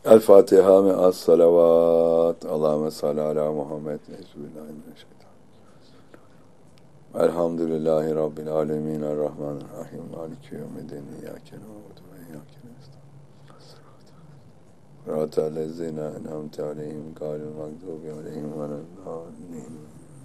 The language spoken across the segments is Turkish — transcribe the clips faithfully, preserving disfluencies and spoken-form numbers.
El Fatiha ve as salavat. Allahümme salli ala Muhammed. Euzubillahimineşşeytanirracim. Elhamdülillahi Rabbil alemin. Errahmanirrahim. Maliki yevmiddin. İyyâke na'budu ve iyyâke nestaîn. Sıratallezîne en'amte aleyhim gâyril mağdûbi aleyhim veleddâllîn.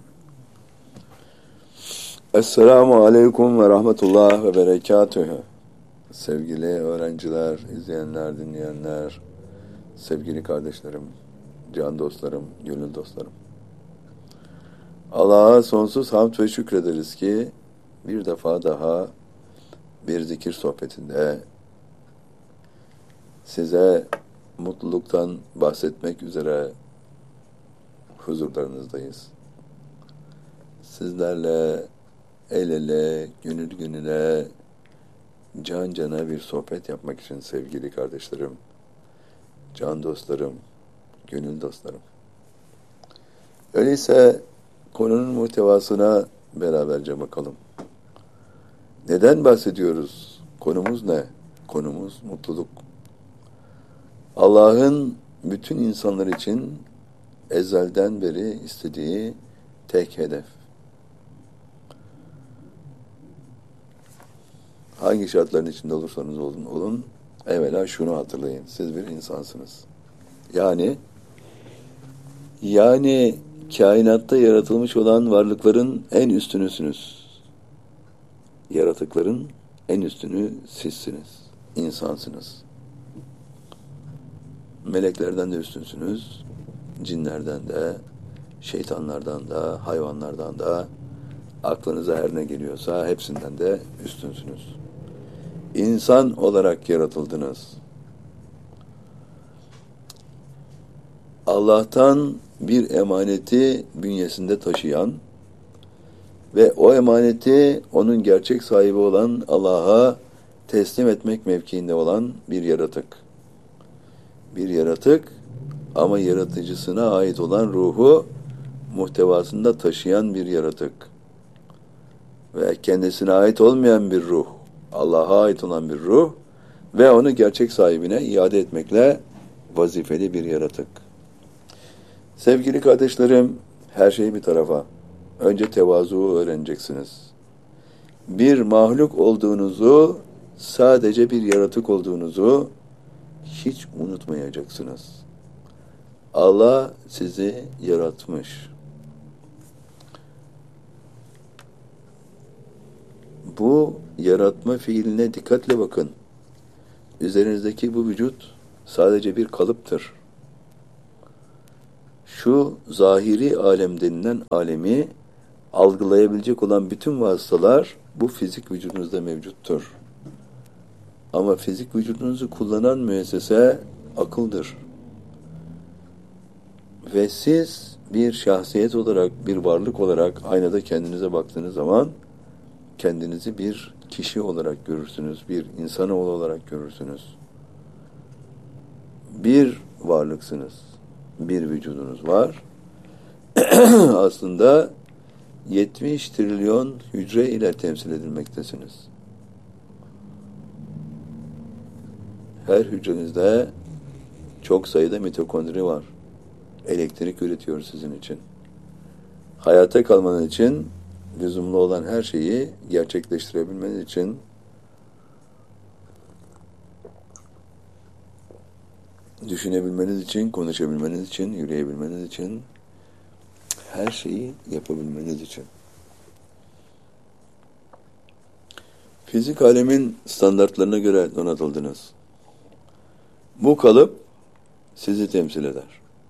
Esselamu aleyküm ve rahmetullah ve berekatühü. Sevgili öğrenciler, izleyenler, dinleyenler, sevgili kardeşlerim, can dostlarım, gönül dostlarım. Allah'a sonsuz hamd ve şükrederiz ki bir defa daha bir zikir sohbetinde size mutluluktan bahsetmek üzere huzurlarınızdayız. Sizlerle el ele, gönül gönüle, can cana bir sohbet yapmak için sevgili kardeşlerim, can dostlarım, gönül dostlarım. Öyleyse konunun muhtevasına beraberce bakalım. Neden bahsediyoruz? Konumuz ne? Konumuz mutluluk. Allah'ın bütün insanlar için ezelden beri istediği tek hedef. Hangi şartların içinde olursanız olun, olun, evvela şunu hatırlayın. Siz bir insansınız. Yani, yani kainatta yaratılmış olan varlıkların en üstünüsünüz. Yaratıkların en üstünü sizsiniz. İnsansınız. Meleklerden de üstünsünüz. Cinlerden de, şeytanlardan da, hayvanlardan da, aklınıza her ne geliyorsa hepsinden de üstünsünüz. İnsan olarak yaratıldınız. Allah'tan bir emaneti bünyesinde taşıyan ve o emaneti onun gerçek sahibi olan Allah'a teslim etmek mevkiinde olan bir yaratık. Bir yaratık ama yaratıcısına ait olan ruhu muhtevasında taşıyan bir yaratık. Ve kendisine ait olmayan bir ruh, Allah'a ait olan bir ruh ve onu gerçek sahibine iade etmekle vazifeli bir yaratık. Sevgili kardeşlerim, her şey bir tarafa. Önce tevazuyu öğreneceksiniz. Bir mahluk olduğunuzu, sadece bir yaratık olduğunuzu hiç unutmayacaksınız. Allah sizi yaratmış. Bu yaratma fiiline dikkatle bakın. Üzerinizdeki bu vücut sadece bir kalıptır. Şu zahiri alem denilen alemi algılayabilecek olan bütün vasıtalar bu fizik vücudunuzda mevcuttur. Ama fizik vücudunuzu kullanan müessese akıldır. Ve siz bir şahsiyet olarak, bir varlık olarak aynada kendinize baktığınız zaman kendinizi bir kişi olarak görürsünüz, bir insanoğlu olarak görürsünüz. Bir varlıksınız, bir vücudunuz var. Aslında yetmiş trilyon hücre ile temsil edilmektesiniz. Her hücrenizde çok sayıda mitokondri var. Elektrik üretiyor sizin için. Hayata kalmanız için lüzumlu olan her şeyi gerçekleştirebilmeniz için düşünebilmeniz için, konuşabilmeniz için, yürüyebilmeniz için, her şeyi yapabilmeniz için. Fizik alemin standartlarına göre donatıldınız. Bu kalıp sizi temsil eder.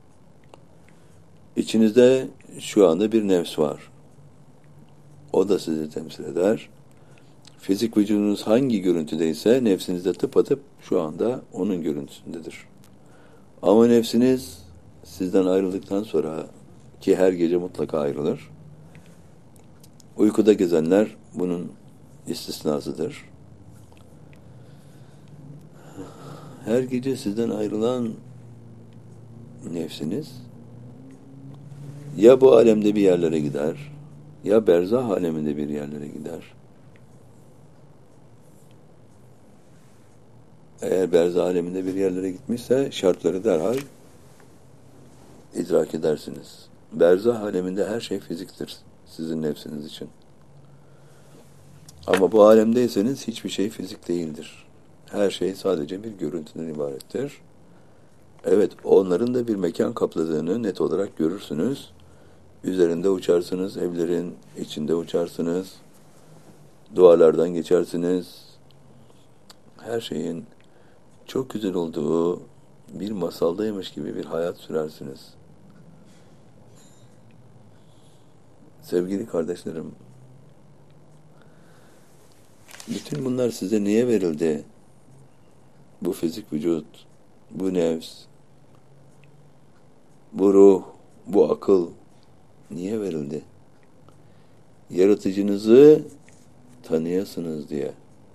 İçinizde şu anda bir nefs var. O da sizi temsil eder. Fizik vücudunuz hangi görüntüdeyse nefsinizde tıpatıp şu anda onun görüntüsündedir. Ama nefsiniz sizden ayrıldıktan sonra ki her gece mutlaka ayrılır. Uykuda gezenler bunun istisnasıdır. Her gece sizden ayrılan nefsiniz ya bu alemde bir yerlere gider, ya berzah aleminde bir yerlere gider. Eğer berzah aleminde bir yerlere gitmişse şartları derhal idrak edersiniz. Berzah aleminde her şey fiziktir sizin nefsiniz için. Ama bu alemdeyseniz hiçbir şey fizik değildir. Her şey sadece bir görüntüden ibarettir. Evet, onların da bir mekan kapladığını net olarak görürsünüz. Üzerinde uçarsınız, evlerin içinde uçarsınız, duvarlardan geçersiniz. Her şeyin çok güzel olduğu bir masaldaymış gibi bir hayat sürersiniz. Sevgili kardeşlerim, bütün bunlar size niye verildi? Bu fizik vücut, bu nefs, bu ruh, bu akıl niye verildi? Yaratıcınızı tanıyasınız diye.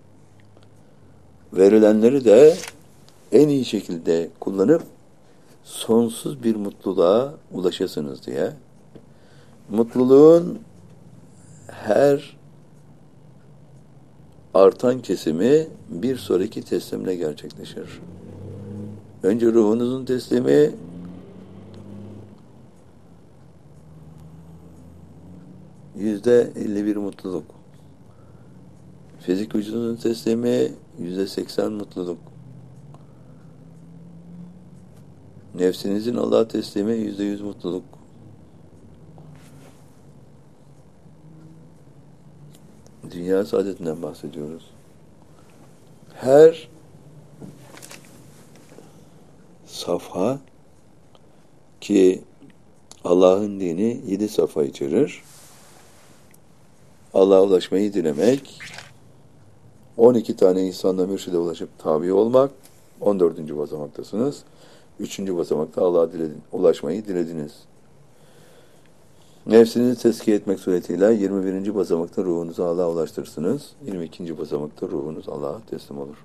Verilenleri de en iyi şekilde kullanıp sonsuz bir mutluluğa ulaşasınız diye. Mutluluğun her artan kesimi bir sonraki teslimle gerçekleşir. Önce ruhunuzun teslimi, yüzde elli bir mutluluk. Fizik vücudunun teslimi, yüzde seksen mutluluk. Nefsinizin Allah'a teslimi, yüzde yüz mutluluk. Dünya saadetinden bahsediyoruz. Her safha ki Allah'ın dini yedi safha içerir. Allah'a ulaşmayı dilemek, on iki tane insanla mürşide ulaşıp tabi olmak, on dördüncü basamaktasınız. üçüncü basamakta Allah'a diledin, ulaşmayı dilediniz. Nefsinizi tezkiye etmek suretiyle yirmi birinci basamakta ruhunuzu Allah'a ulaştırırsınız. yirmi ikinci basamakta ruhunuz Allah'a teslim olur.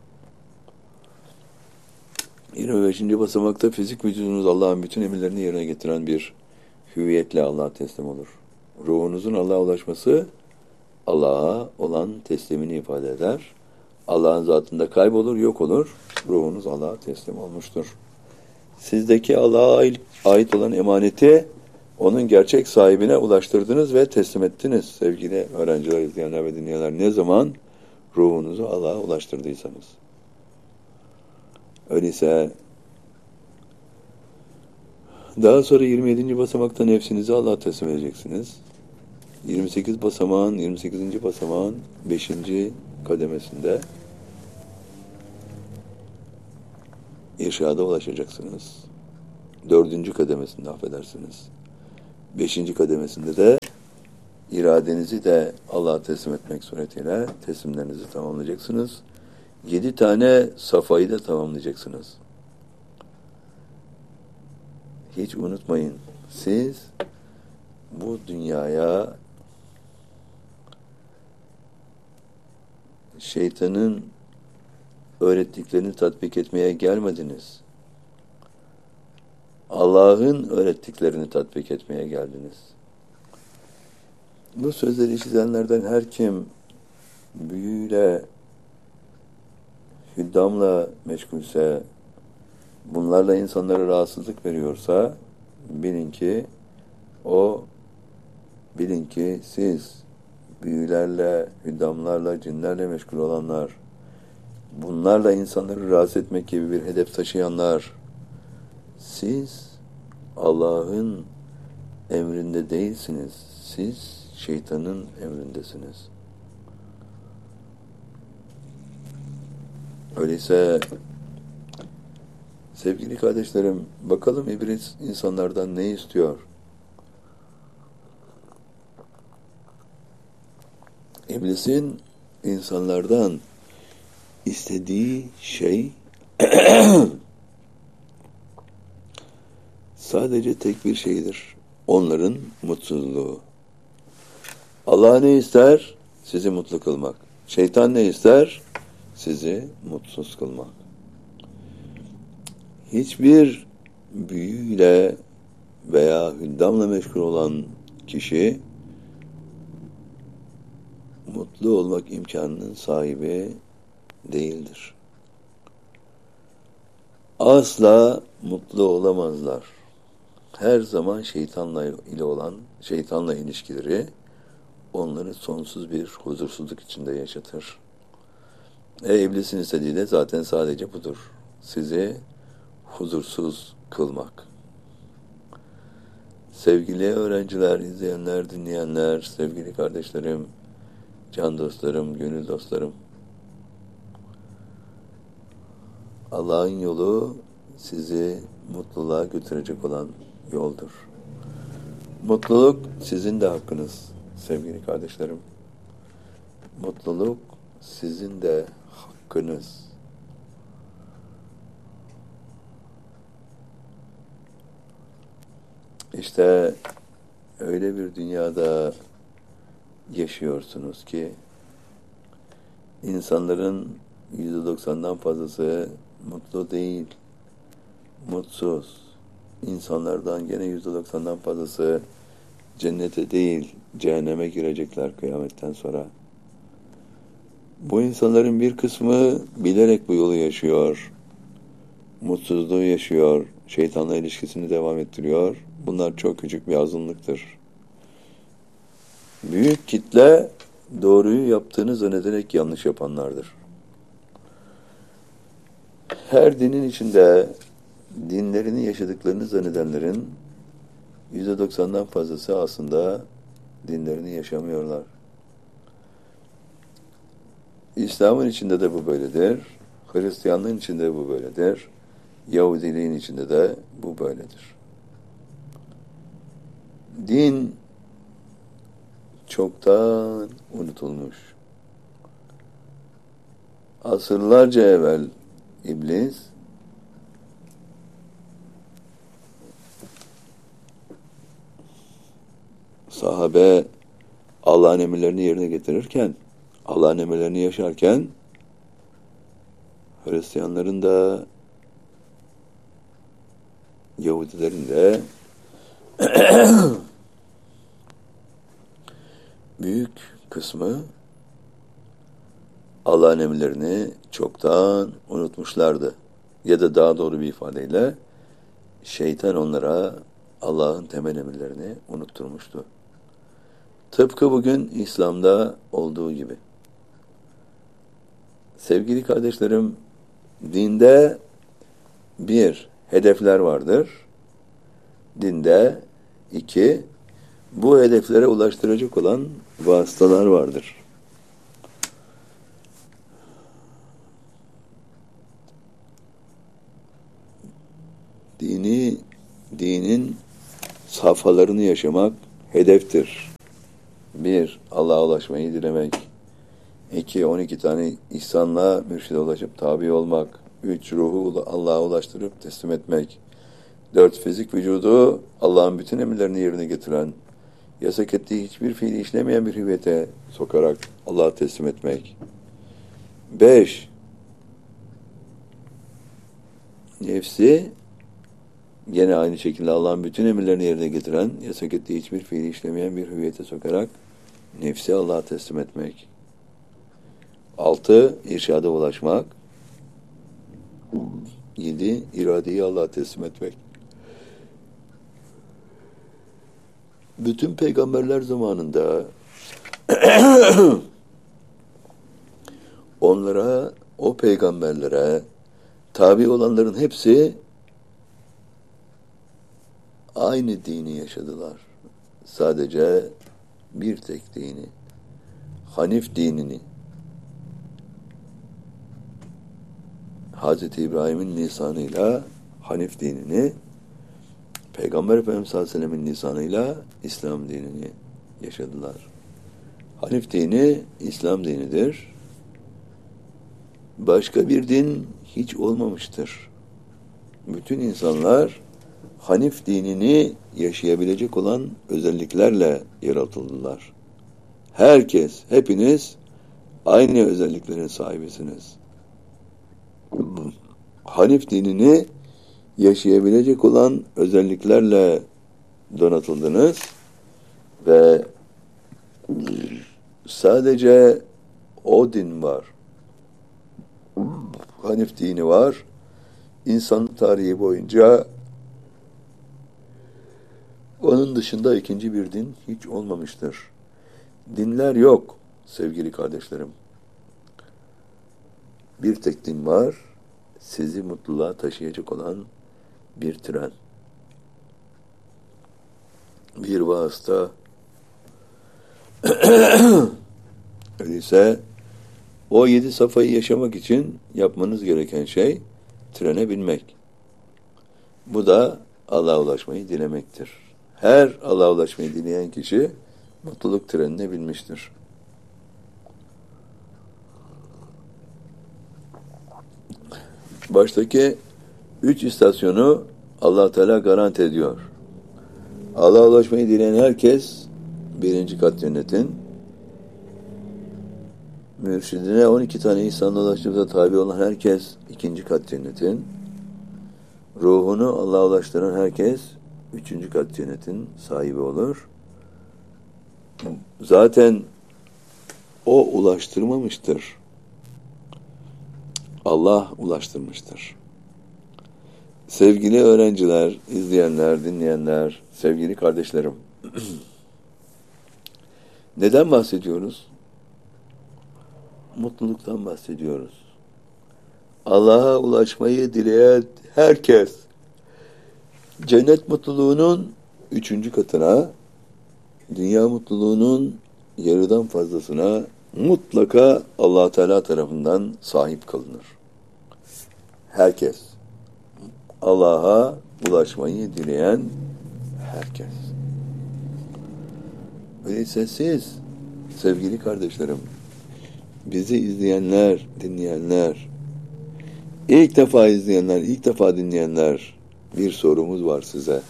yirmi beşinci basamakta fizik vücudunuz Allah'ın bütün emirlerini yerine getiren bir hüviyetle Allah'a teslim olur. Ruhunuzun Allah'a ulaşması Allah'a olan teslimini ifade eder. Allah'ın zatında kaybolur, yok olur. Ruhunuz Allah'a teslim olmuştur. Sizdeki Allah'a ait olan emaneti onun gerçek sahibine ulaştırdınız ve teslim ettiniz. Sevgili öğrenciler, izleyenler ve dinleyenler, ne zaman ruhunuzu Allah'a ulaştırdıysanız. Öyleyse daha sonra yirmi yedinci basamakta nefsinizi Allah'a teslim edeceksiniz. yirmi sekiz basamağın, yirmi sekizinci basamağın beşinci kademesinde irşada ulaşacaksınız. dördüncü kademesinde affedersiniz. beşinci kademesinde de iradenizi de Allah'a teslim etmek suretiyle teslimlerinizi tamamlayacaksınız. yedi tane safayı da tamamlayacaksınız. Hiç unutmayın, siz bu dünyaya şeytanın öğrettiklerini tatbik etmeye gelmediniz. Allah'ın öğrettiklerini tatbik etmeye geldiniz. Bu sözleri işitenlerden her kim büyüyle, hüddamla meşgulse, bunlarla insanlara rahatsızlık veriyorsa, bilin ki o, bilin ki siz büyülerle, hüddamlarla, cinlerle meşgul olanlar, bunlarla insanları rahatsız etmek gibi bir hedef taşıyanlar, siz Allah'ın emrinde değilsiniz. Siz şeytanın emrindesiniz. Öyleyse sevgili kardeşlerim, bakalım iblis insanlardan ne istiyor? İblisin insanlardan istediği şey sadece tek bir şeydir. Onların mutsuzluğu. Allah ne ister? Sizi mutlu kılmak. Şeytan ne ister? Sizi mutsuz kılmak. Hiçbir büyüyle veya hüddamla meşgul olan kişi mutlu olmak imkanının sahibi değildir. asla mutlu olamazlar. Her zaman şeytanla ile olan, şeytanla ilişkileri onları sonsuz bir huzursuzluk içinde yaşatır. E iblisin istediği de zaten sadece budur. Sizi huzursuz kılmak. Sevgili öğrenciler, izleyenler, dinleyenler, sevgili kardeşlerim, can dostlarım, gönül dostlarım. Allah'ın yolu sizi mutluluğa götürecek olan yoldur. Mutluluk sizin de hakkınız sevgili kardeşlerim. Mutluluk sizin de hakkınız. İşte öyle bir dünyada yaşıyorsunuz ki insanların yüzde doksandan fazlası mutlu değil, mutsuz. İnsanlardan gene yüzde doksandan fazlası cennete değil, cehenneme girecekler kıyametten sonra. Bu insanların bir kısmı bilerek bu yolu yaşıyor, mutsuzluğu yaşıyor, şeytanla ilişkisini devam ettiriyor. Bunlar çok küçük bir azınlıktır. Büyük kitle doğruyu yaptığını zannederek yanlış yapanlardır. Her dinin içinde dinlerini yaşadıklarını zannedenlerin yüzde doksandan fazlası aslında dinlerini yaşamıyorlar. İslam'ın içinde de bu böyledir. Hristiyanlığın içinde de bu böyledir. Yahudiliğin içinde de bu böyledir. Din çoktan unutulmuş. Asırlarca evvel İblis sahabe Allah'ın emirlerini yerine getirirken, Allah'ın emirlerini yaşarken Hristiyanların da Yahudilerin de büyük kısmı Allah'ın emirlerini çoktan unutmuşlardı. Ya da daha doğru bir ifadeyle şeytan onlara Allah'ın temel emirlerini unutturmuştu. Tıpkı bugün İslam'da olduğu gibi. Sevgili kardeşlerim, dinde bir, hedefler vardır. Dinde iki, bu hedeflere ulaştıracak olan vasıtalar vardır. Dini, dinin safhalarını yaşamak hedeftir. Bir, Allah'a ulaşmayı dilemek. İki, on iki tane ihsanla mürşide ulaşıp tabi olmak. Üç, ruhu Allah'a ulaştırıp teslim etmek. Dört, fizik vücudu Allah'ın bütün emirlerini yerine getiren, yasak ettiği hiçbir fiili işlemeyen bir hüviyete sokarak Allah'a teslim etmek. Beş, nefsi gene aynı şekilde Allah'ın bütün emirlerini yerine getiren, yasak ettiği hiçbir fiili işlemeyen bir hüviyete sokarak nefsi Allah'a teslim etmek. Altı, irşada ulaşmak. Yedi, iradeyi Allah'a teslim etmek. Bütün peygamberler zamanında onlara, o peygamberlere tabi olanların hepsi aynı dini yaşadılar. Sadece bir tek dini, Hanif dinini, Hazreti İbrahim'in lisanıyla Hanif dinini, Peygamber Efendimiz sallallahu aleyhi ve sellem'in lisanıyla İslam dinini yaşadılar. Hanif dini İslam dinidir. Başka bir din hiç olmamıştır. Bütün insanlar Hanif dinini yaşayabilecek olan özelliklerle yaratıldılar. Herkes, hepiniz aynı özelliklerin sahibisiniz. Hanif dinini yaşayabilecek olan özelliklerle donatıldınız ve sadece o din var. Hanif dini var. İnsanlık tarihi boyunca onun dışında ikinci bir din hiç olmamıştır. Dinler yok sevgili kardeşlerim. Bir tek din var, sizi mutluluğa taşıyacak olan bir tren. Bir vasıta. Öyleyse o yedi safhayı yaşamak için yapmanız gereken şey trene binmek. Bu da Allah'a ulaşmayı dilemektir. Her Allah'a ulaşmayı dileyen kişi mutluluk trenine binmiştir. Baştaki üç istasyonu Allah Teala garanti ediyor. Allah'a ulaşmayı dileyen herkes birinci kat cennetin, mürşidine on iki tane insanla ulaştığımıza tabi olan herkes ikinci kat cennetin, ruhunu Allah'a ulaştıran herkes üçüncü kat cennetin sahibi olur. Zaten o ulaştırmamıştır. Allah ulaştırmıştır. Sevgili öğrenciler, izleyenler, dinleyenler, sevgili kardeşlerim. Neden bahsediyoruz? Mutluluktan bahsediyoruz. Allah'a ulaşmayı dileyen herkes cennet mutluluğunun üçüncü katına, dünya mutluluğunun yarıdan fazlasına mutlaka Allah Teala tarafından sahip kılınır. Herkes. Allah'a ulaşmayı dileyen herkes. Öyleyse siz, sevgili kardeşlerim, bizi izleyenler, dinleyenler, ilk defa izleyenler, ilk defa dinleyenler, bir sorumuz var size.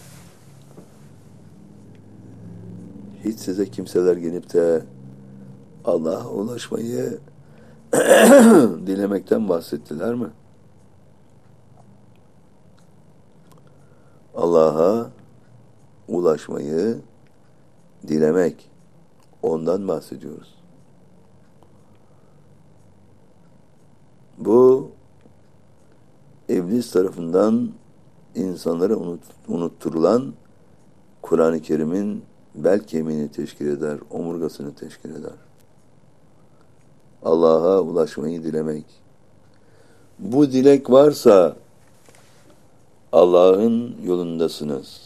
Hiç size kimseler gelip de Allah'a ulaşmayı dilemekten bahsettiler mi? Allah'a ulaşmayı dilemek, ondan bahsediyoruz. Bu iblis tarafından insanlara unut, unutturulan Kur'an-ı Kerim'in bel kemiğini teşkil eder, omurgasını teşkil eder. Allah'a ulaşmayı dilemek. Bu dilek varsa Allah'ın yolundasınız.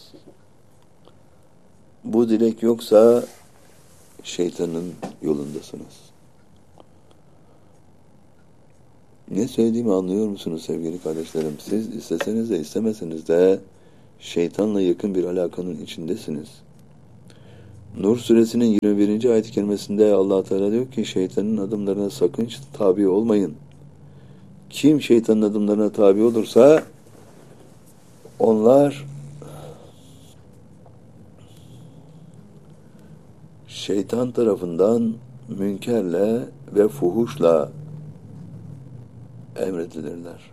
Bu dilek yoksa şeytanın yolundasınız. Ne söylediğimi anlıyor musunuz sevgili kardeşlerim? Siz isteseniz de istemeseniz de şeytanla yakın bir alakanın içindesiniz. Nur suresinin yirmi birinci ayet-i kerimesinde Allah Teala diyor ki şeytanın adımlarına sakın tabi olmayın. Kim şeytanın adımlarına tabi olursa onlar şeytan tarafından münkerle ve fuhuşla emredilirler.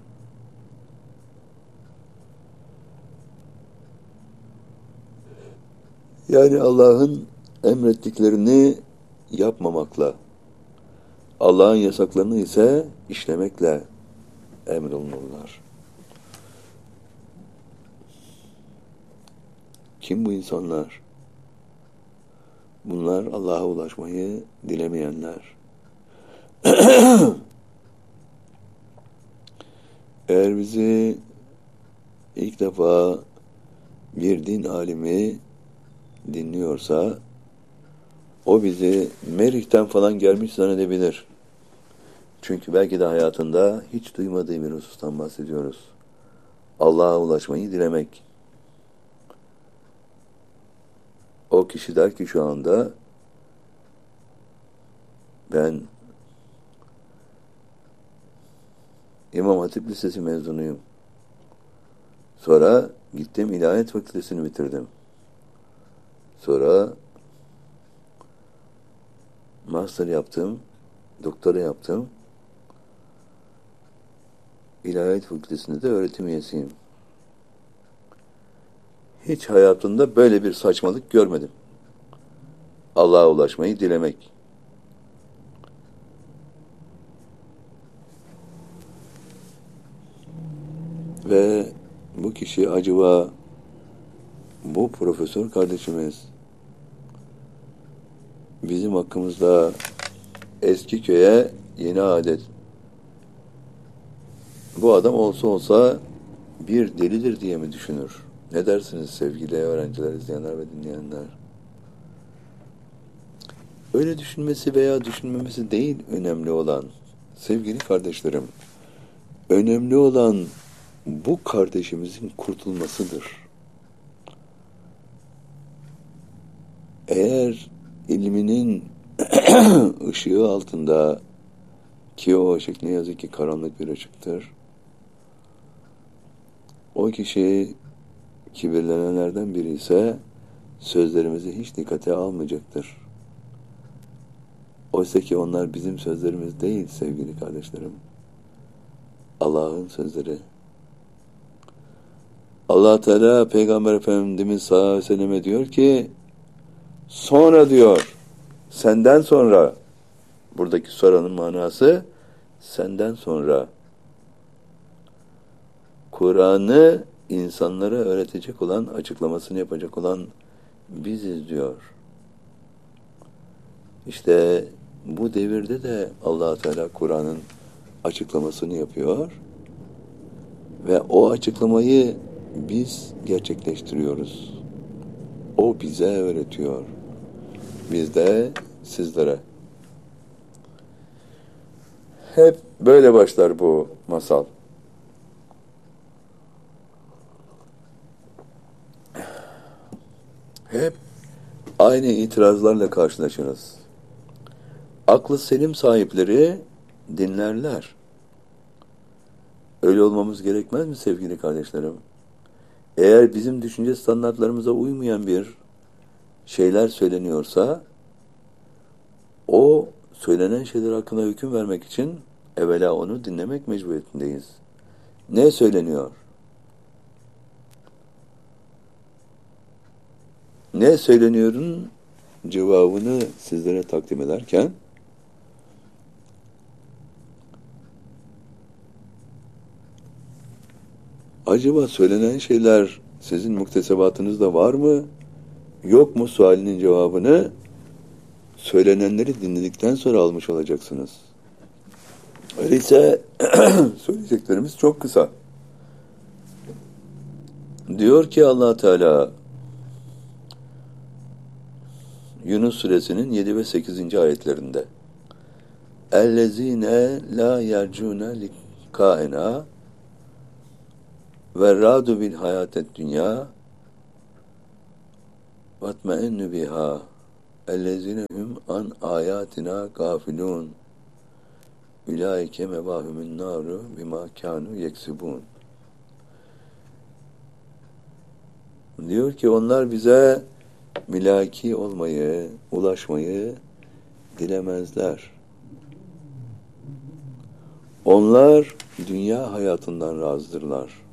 Yani Allah'ın emrettiklerini yapmamakla, Allah'ın yasaklarını ise işlemekle emrolunurlar. Kim bu insanlar? Bunlar Allah'a ulaşmayı dilemeyenler. Eğer bizi ilk defa bir din alimi dinliyorsa, o bizi Merih'ten falan gelmiş zannedebilir. Çünkü belki de hayatında hiç duymadığı bir husustan bahsediyoruz. Allah'a ulaşmayı dilemek. O kişi der ki şu anda, ben İmam Hatip Lisesi mezunuyum. Sonra gittim İlahiyat Fakültesini bitirdim. Sonra master yaptım, doktora yaptım. İlahiyat Fakültesi'nde de öğretim üyesiyim. Hiç hayatımda böyle bir saçmalık görmedim. Allah'a ulaşmayı dilemek. Ve bu kişi acaba bu profesör kardeşimiz bizim hakkımızda eski köye yeni adet. Bu adam olsa olsa bir delidir diye mi düşünür? Ne dersiniz sevgili öğrenciler, izleyenler ve dinleyenler? Öyle düşünmesi veya düşünmemesi değil önemli olan, sevgili kardeşlerim. Önemli olan bu kardeşimizin kurtulmasıdır. Eğer ilminin ışığı altında, ki o ışık ne yazık ki karanlık bir ışıktır, o kişi kibirlenenlerden biri ise sözlerimizi hiç dikkate almayacaktır. Oysa ki onlar bizim sözlerimiz değil sevgili kardeşlerim. Allah'ın sözleri. Allah Teala Peygamber Efendimiz sallallahu aleyhi ve selleme diyor ki, sonra diyor, senden sonra, buradaki soranın manası, senden sonra Kur'an'ı insanlara öğretecek olan, açıklamasını yapacak olan biziz diyor. İşte bu devirde de Allah Teala Kur'an'ın açıklamasını yapıyor ve o açıklamayı biz gerçekleştiriyoruz. O bize öğretiyor. Biz de sizlere. Hep böyle başlar bu masal. Hep aynı itirazlarla karşılaşırız. Aklı selim sahipleri dinlerler. Öyle olmamız gerekmez mi sevgili kardeşlerim? Eğer bizim düşünce standartlarımıza uymayan bir şeyler söyleniyorsa, o söylenen şeyler hakkında hüküm vermek için evvela onu dinlemek mecburiyetindeyiz. Ne söyleniyor? Ne söyleniyorun cevabını sizlere takdim ederken, acaba söylenen şeyler sizin muktesebatınızda var mı, yok mu sualinin cevabını söylenenleri dinledikten sonra almış olacaksınız. Öyleyse söyleyeceklerimiz çok kısa. Diyor ki Allah Teala Yunus suresinin yedi ve sekizinci ayetlerinde, اَلَّذ۪ينَ لَا يَرْجُونَ لِكَائِنَا وَالرَّادُ بِالْحَيَاةِ الدُّنْيَا وَاتْمَئِنُّ بِهَا اَلَّذ۪ينَ هُمْ عَنْ آيَاتِنَا غَافِلُونَ اُولَٰئِكَ مَوَاهُمُ النَّارُ بِمَا كَانُوا يَكْسِبُونَ. Diyor ki onlar bize milaki olmayı, ulaşmayı dilemezler. Onlar dünya hayatından razıdırlar.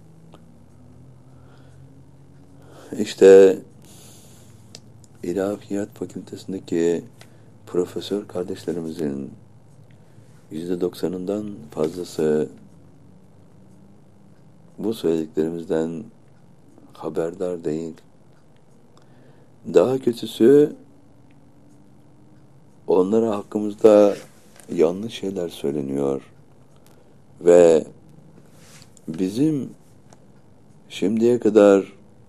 İşte İlahiyat Fakültesindeki profesör kardeşlerimizin yüzde doksanından fazlası bu söylediklerimizden haberdar değil. Daha kötüsü, onlara hakkımızda yanlış şeyler söyleniyor ve bizim şimdiye kadar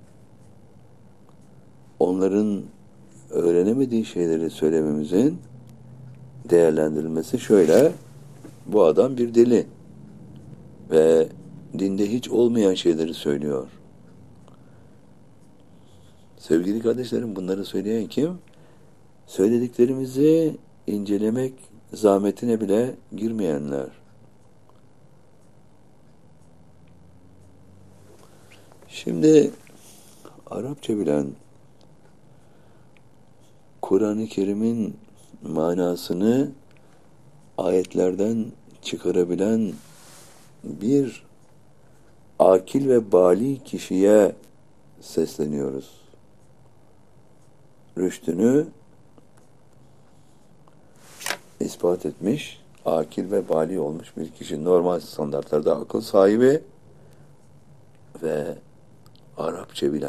onların öğrenemediği şeyleri söylememizin değerlendirilmesi şöyle: bu adam bir deli ve dinde hiç olmayan şeyleri söylüyor. Sevgili kardeşlerim, bunları söyleyen kim? Söylediklerimizi incelemek zahmetine bile girmeyenler. Şimdi Arapça bilen, Kur'an-ı Kerim'in manasını ayetlerden çıkarabilen bir akil ve bali kişiye sesleniyoruz. Rüştünü ispat etmiş, akil ve bali olmuş bir kişi, normal standartlarda akıl sahibi ve Arapça bilen.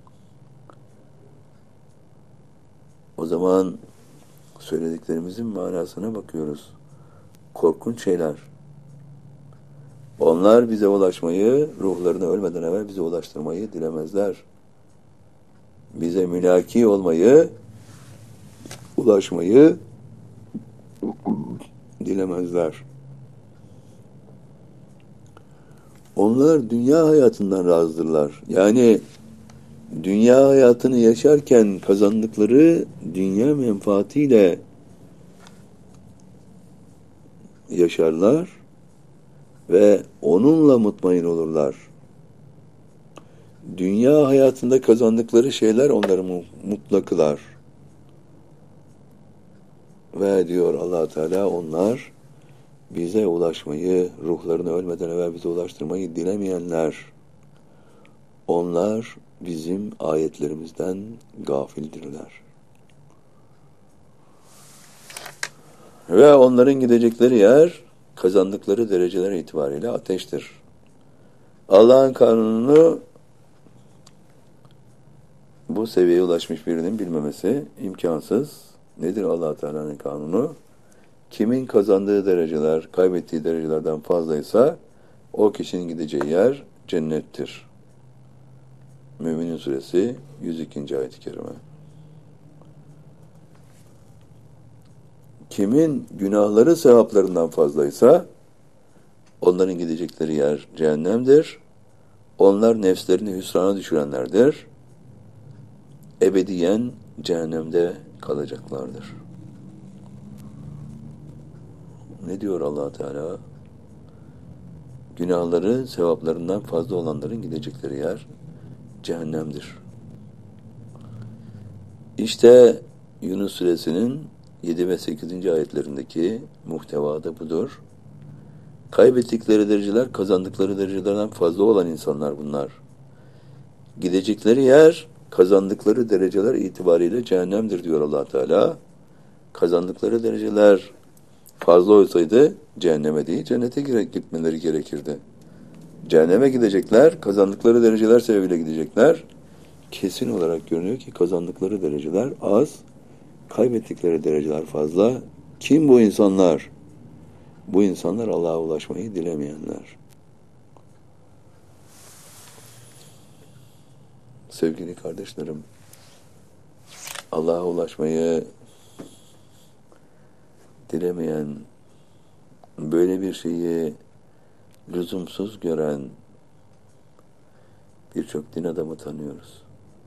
O zaman söylediklerimizin manasına bakıyoruz. Korkunç şeyler. Onlar bize ulaşmayı, ruhlarını ölmeden evvel bize ulaştırmayı dilemezler. Bize mülaki olmayı, ulaşmayı dilemezler. Onlar dünya hayatından razıdırlar. Yani dünya hayatını yaşarken kazandıkları dünya menfaatiyle yaşarlar ve onunla mutmain olurlar. Dünya hayatında kazandıkları şeyler onları mutlu kılar. Ve diyor Allah Teala, onlar bize ulaşmayı, ruhlarını ölmeden evvel bize ulaştırmayı dilemeyenler, onlar bizim ayetlerimizden gafildirler. Ve onların gidecekleri yer, kazandıkları dereceler itibariyle ateştir. Allah'ın kanununu bu seviyeye ulaşmış birinin bilmemesi imkansız. Nedir Allah Teala'nın kanunu? Kimin kazandığı dereceler, kaybettiği derecelerden fazlaysa o kişinin gideceği yer cennettir. Müminin Suresi yüz ikinci ayet-i kerime. Kimin günahları sevaplarından fazlaysa onların gidecekleri yer cehennemdir. Onlar nefslerini hüsrana düşürenlerdir. Ebediyen cehennemde kalacaklardır. Ne diyor Allah Teala? Günahları sevaplarından fazla olanların gidecekleri yer cehennemdir. İşte Yunus Suresinin yedi ve sekizinci ayetlerindeki muhteva da budur. Kaybettikleri dereceler, kazandıkları derecelerden fazla olan insanlar bunlar. Gidecekleri yer, kazandıkları dereceler itibariyle cehennemdir diyor Allah Teala. Kazandıkları dereceler fazla olsaydı cehenneme değil, cennete gitmeleri gerekirdi. Cehenneme gidecekler, kazandıkları dereceler sebebiyle gidecekler. Kesin olarak görünüyor ki kazandıkları dereceler az, kaybettikleri dereceler fazla. Kim bu insanlar? Bu insanlar Allah'a ulaşmayı dilemeyenler. Sevgili kardeşlerim, Allah'a ulaşmayı dilemeyen, böyle bir şeyi lüzumsuz gören birçok din adamı tanıyoruz.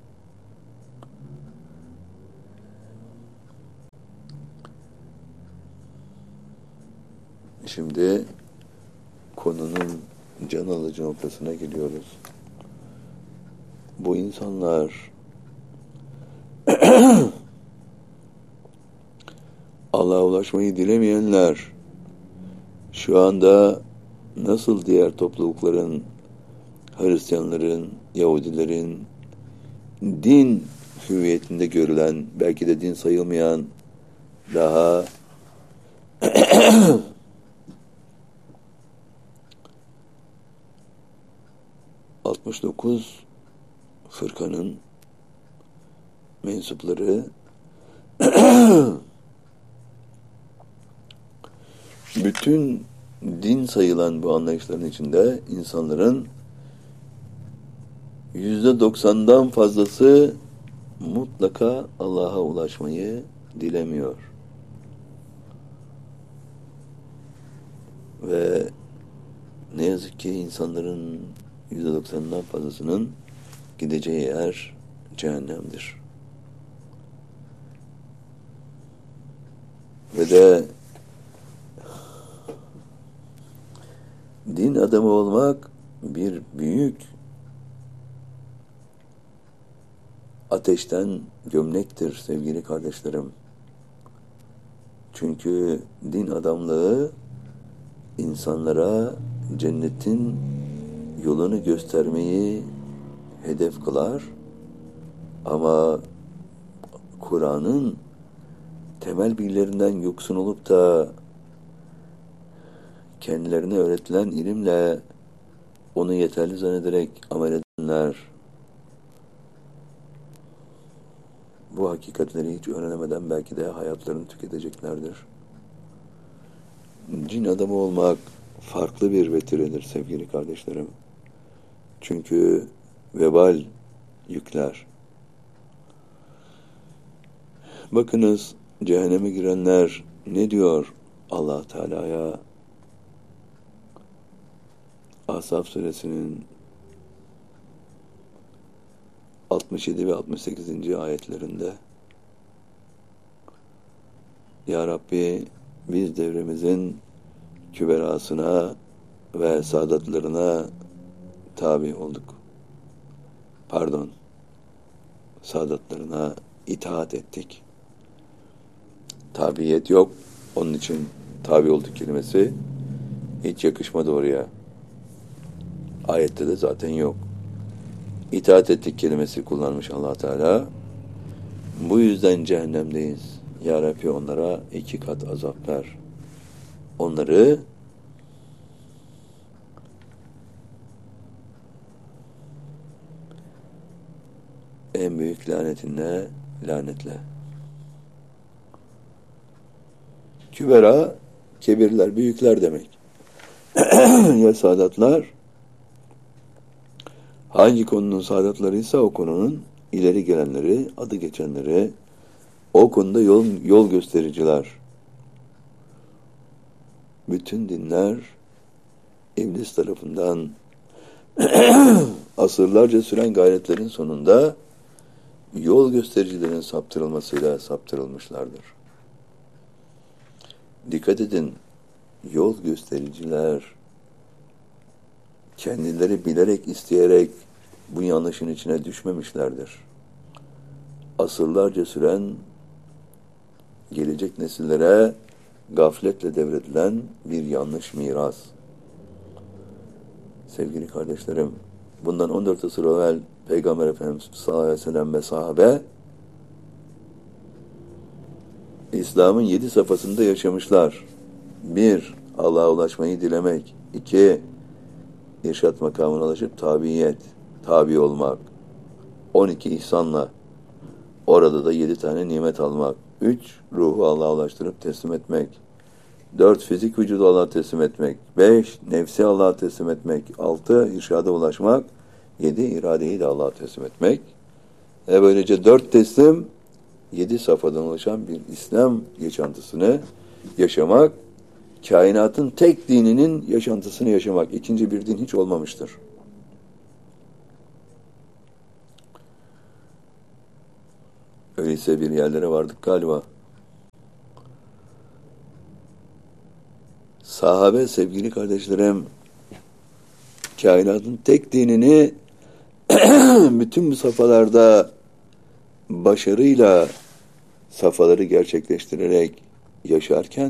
Şimdi konunun can alıcı noktasına geliyoruz. Bu insanlar Allah'a ulaşmayı dilemeyenler şu anda nasıl diğer toplulukların, Hristiyanların, Yahudilerin din hüviyetinde görülen, belki de din sayılmayan daha altmış dokuz fırkanın mensupları bütün din sayılan bu anlayışların içinde insanların yüzde doksandan fazlası mutlaka Allah'a ulaşmayı dilemiyor. Ve ne yazık ki insanların yüzde doksanından fazlasının gideceği yer cehennemdir. Ve de din adamı olmak bir büyük ateşten gömlektir sevgili kardeşlerim. Çünkü din adamlığı insanlara cennetin yolunu göstermeyi hedef kılar. Ama Kur'an'ın temel bilgilerinden yoksun olup da kendilerine öğretilen ilimle onu yeterli zannederek amel edenler, bu hakikatleri hiç öğrenemeden belki de hayatlarını tüketeceklerdir. Cin adamı olmak farklı bir vetiredir sevgili kardeşlerim. Çünkü vebal yükler. Bakınız cehenneme girenler ne diyor Allah Teala'ya? Ahzab suresinin altmış yedi ve altmış sekizinci ayetlerinde Ya Rabbi biz devrimizin küberasına ve saadatlarına tabi olduk. Pardon, saadatlarına itaat ettik. Tabiyet yok. Onun için tabi olduk kelimesi hiç yakışmadı oraya. Ayette de zaten yok. İtaat ettik kelimesi kullanmış Allah Teala. Bu yüzden cehennemdeyiz. Ya Rabbi onlara iki kat azap ver. Onları en büyük lanetinle lanetle. Kübera, kebirler, büyükler demek. Ya saadatlar, hangi konunun saadatlarıysa o konunun ileri gelenleri, adı geçenleri, o konuda yol, yol göstericiler. Bütün dinler iblis tarafından asırlarca süren gayretlerin sonunda yol göstericilerin saptırılmasıyla saptırılmışlardır. Dikkat edin, yol göstericiler kendileri bilerek, isteyerek bu yanlışın içine düşmemişlerdir. Asırlarca süren, gelecek nesillere gafletle devredilen bir yanlış miras. Sevgili kardeşlerim, bundan on dört asır evvel Peygamber Efendimiz sallallahu aleyhi ve sellem ve sahabe İslam'ın yedi safhasında yaşamışlar. Bir, Allah'a ulaşmayı dilemek. İki, irşat makamına ulaşıp tabiyet, tabi olmak. On iki, ihsanla. Orada da yedi tane nimet almak. Üç, ruhu Allah'a ulaştırıp teslim etmek. Dört, fizik vücudu Allah'a teslim etmek. Beş, nefsi Allah'a teslim etmek. Altı, irşada ulaşmak. Yedi, iradeyi de Allah'a teslim etmek. Ve böylece dört teslim, yedi safhadan oluşan bir İslam yaşantısını yaşamak, kainatın tek dininin yaşantısını yaşamak. İkinci bir din hiç olmamıştır. Öyleyse bir yerlere vardık galiba. Sahabe sevgili kardeşlerim, kainatın tek dinini bütün bu safhalarda başarıyla safhaları gerçekleştirerek yaşarken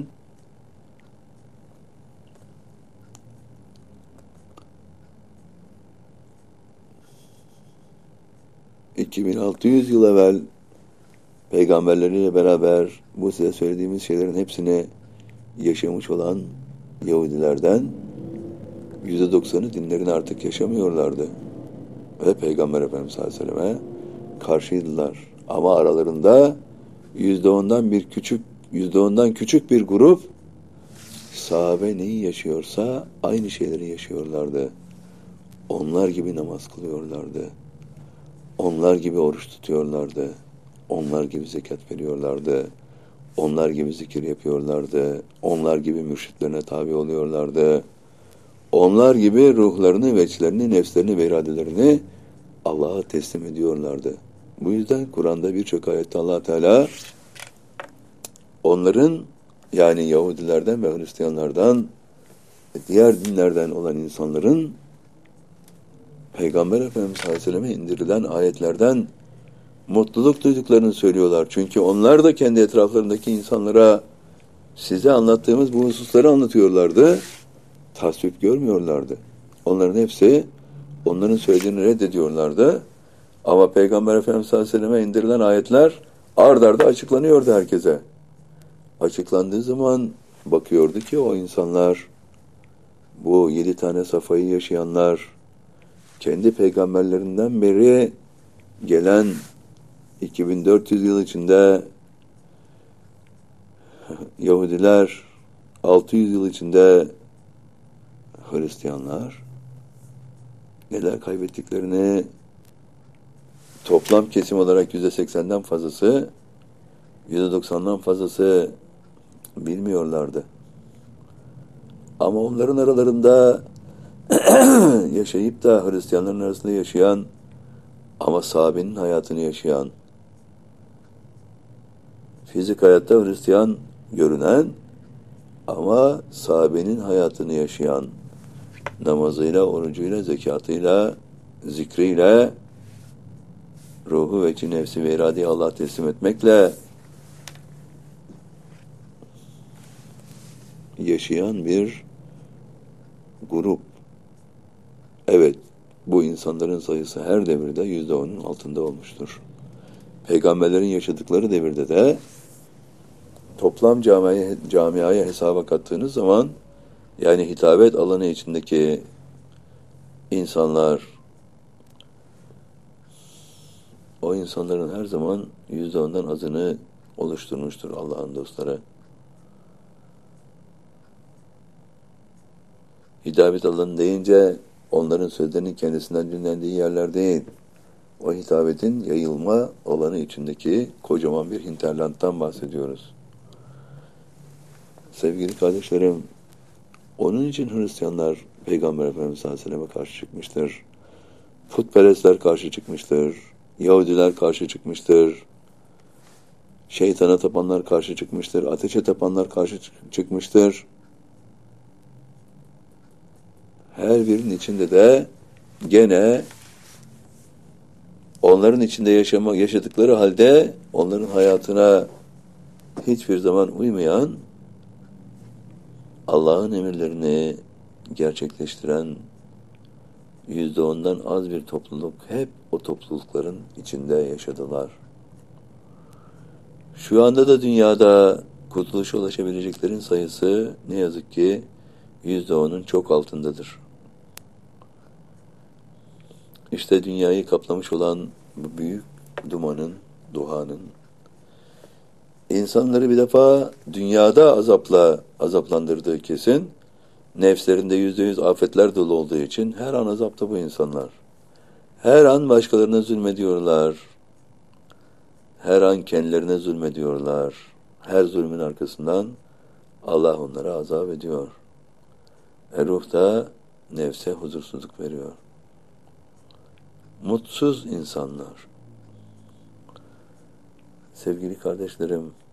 iki bin altı yüz yıl evvel peygamberleriyle beraber bu size söylediğimiz şeylerin hepsini yaşamış olan Yahudilerden yüzde doksanı dinlerini artık yaşamıyorlardı. Ve Peygamber Efendimiz sallallahu aleyhi ve selleme karşıydılar. Ama aralarında yüzde ondan bir küçük, yüzde ondan küçük bir grup sahabe neyi yaşıyorsa aynı şeyleri yaşıyorlardı. Onlar gibi namaz kılıyorlardı. Onlar gibi oruç tutuyorlardı. Onlar gibi zekat veriyorlardı. Onlar gibi zikir yapıyorlardı. Onlar gibi mürşitlerine tabi oluyorlardı. Onlar gibi ruhlarını, veçlerini, nefslerini ve iradelerini Allah'a teslim ediyorlardı. Bu yüzden Kur'an'da birçok ayette Allah Teala onların, yani Yahudilerden ve Hristiyanlardan ve diğer dinlerden olan insanların Peygamber Efendimiz sallallahu aleyhi ve selleme indirilen ayetlerden mutluluk duyduklarını söylüyorlar. Çünkü onlar da kendi etraflarındaki insanlara size anlattığımız bu hususları anlatıyorlardı. Tasvip görmüyorlardı. Onların hepsi onların söylediğini reddediyorlardı. Ama Peygamber Efendimiz sallallahu aleyhi ve selleme indirilen ayetler ard arda açıklanıyordu herkese. Açıklandığı zaman bakıyordu ki o insanlar, bu yedi tane safhayı yaşayanlar, kendi peygamberlerinden beri gelen iki bin dört yüz yıl içinde Yahudiler, altı yüz yıl içinde Hristiyanlar neler kaybettiklerini toplam kesim olarak yüzde seksenden fazlası, yüzde doksandan fazlası bilmiyorlardı. Ama onların aralarında yaşayıp da Hristiyanların arasında yaşayan ama sahabenin hayatını yaşayan, fizik hayatta Hristiyan görünen ama sahabenin hayatını yaşayan, namazıyla, orucuyla, zekatıyla, zikriyle, ruhu ve içi nefsi ve iradeyi Allah'a teslim etmekle yaşayan bir grup. Evet, bu insanların sayısı her devirde yüzde onun altında olmuştur. Peygamberlerin yaşadıkları devirde de toplam camiaya, camiaya hesaba kattığınız zaman, yani hitabet alanı içindeki insanlar, o insanların her zaman yüzde ondan azını oluşturmuştur Allah'ın dostları. Hitabet alanı deyince onların sözlerinin kendisinden dinlendiği yerler değil. O hitabetin yayılma alanı içindeki kocaman bir hinterlandtan bahsediyoruz. Sevgili kardeşlerim, onun için Hristiyanlar Peygamber Efendimiz sallallahu aleyhi ve selleme karşı çıkmıştır. Putperestler karşı çıkmıştır. Yahudiler karşı çıkmıştır. Şeytana tapanlar karşı çıkmıştır. Ateşe tapanlar karşı çıkmıştır. Her birinin içinde de gene onların içinde yaşama, yaşadıkları halde onların hayatına hiçbir zaman uymayan, Allah'ın emirlerini gerçekleştiren yüzde ondan az bir topluluk hep o toplulukların içinde yaşadılar. Şu anda da dünyada kurtuluşa ulaşabileceklerin sayısı ne yazık ki yüzde onun çok altındadır. İşte dünyayı kaplamış olan bu büyük dumanın, duhanın, insanları bir defa dünyada azapla azaplandırdığı kesin, nefslerinde yüzde yüz afetler dolu olduğu için her an azapta bu insanlar. Her an başkalarına zulmediyorlar. Her an kendilerine zulmediyorlar. Her zulmün arkasından Allah onlara azap ediyor. E ruh da nefse huzursuzluk veriyor. Mutsuz insanlar. Sevgili kardeşlerim,